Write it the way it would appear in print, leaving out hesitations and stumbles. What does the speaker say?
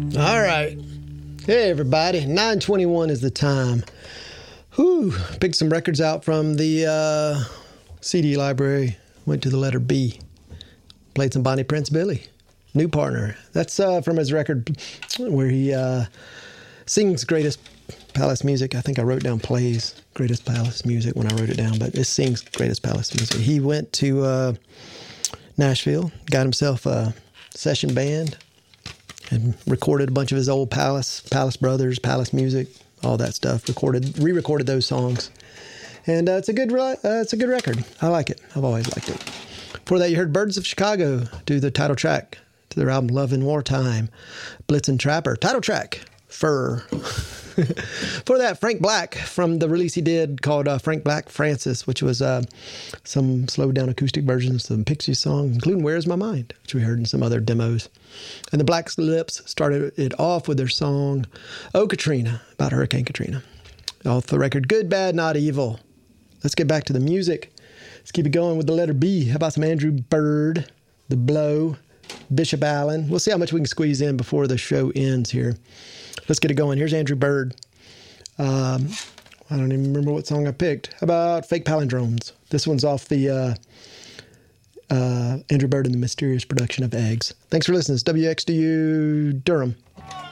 All right. Hey, everybody. 9:21 is the time. Whew. Picked some records out from the CD library. Went to the letter B. Played some Bonnie Prince Billy. New Partner. That's from his record where he sings Greatest Palace Music. I think I wrote down plays Greatest Palace Music when I wrote it down, but it sings Greatest Palace Music. He went to Nashville, got himself a session band, and recorded a bunch of his old Palace Brothers, Palace music, all that stuff. Re-recorded those songs, and it's a good record. I like it. I've always liked it. Before that, you heard Birds of Chicago do the title track to their album Love in Wartime, Blitzin' Trapper, title track, Fur. For that, Frank Black from the release he did called Frank Black Francis, which was some slowed down acoustic versions of some Pixies songs, including Where's My Mind, which we heard in some other demos. And the Black Lips started it off with their song Oh Katrina, about Hurricane Katrina. Off the record Good, Bad, Not Evil. Let's get back to the music. Let's keep it going with the letter B. How about some Andrew Bird, The Blow, Bishop Allen? We'll see how much we can squeeze in before the show ends here. Let's get it going. Here's Andrew Bird. I don't even remember what song I picked. How about Fake Palindromes? This one's off the Andrew Bird and the Mysterious Production of Eggs. Thanks for listening. It's WXDU Durham.